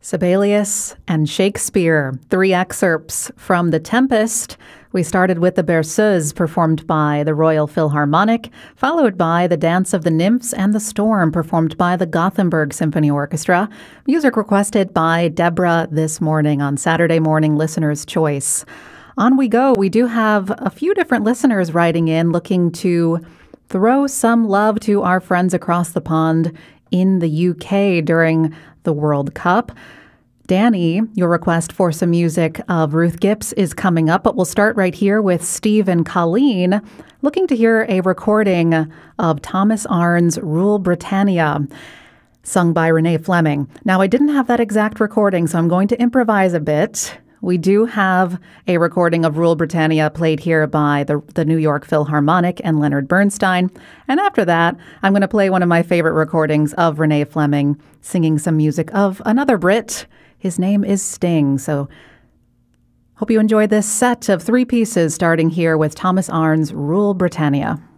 Sibelius and Shakespeare, three excerpts from The Tempest. We started with the Berceuse, performed by the Royal Philharmonic, followed by The Dance of the Nymphs and the Storm, performed by the Gothenburg Symphony Orchestra. Music requested by Deborah this morning on Saturday Morning Listener's Choice. On we go. We do have a few different listeners writing in, looking to throw some love to our friends across the pond in the UK during the World Cup. Danny, your request for some music of Ruth Gibbs is coming up, but we'll start right here with Steve and Colleen, looking to hear a recording of Thomas Arne's Rule Britannia, sung by Renee Fleming. Now, I didn't have that exact recording, so I'm going to improvise a bit. We do have a recording of Rule Britannia played here by the New York Philharmonic and Leonard Bernstein. And after that, I'm going to play one of my favorite recordings of Renee Fleming singing some music of another Brit. His name is Sting. So hope you enjoy this set of three pieces, starting here with Thomas Arne's Rule Britannia.